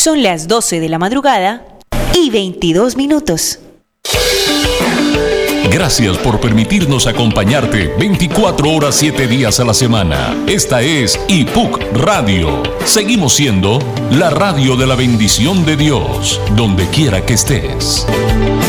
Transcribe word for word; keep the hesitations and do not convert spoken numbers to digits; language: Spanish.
Son las doce de la madrugada y veintidós minutos. Gracias por permitirnos acompañarte veinticuatro horas, siete días a la semana. Esta es I P U C Radio. Seguimos siendo la radio de la bendición de Dios, donde quiera que estés.